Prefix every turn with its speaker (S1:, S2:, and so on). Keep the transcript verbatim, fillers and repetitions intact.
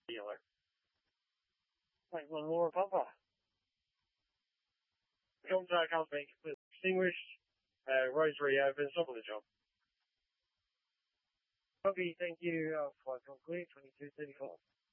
S1: dealer. Like one more Papa. Contact has been completely extinguished. Uh, rotary opens up on the job. Copy, thank you. Uh, flight complete, twenty-two thirty-four.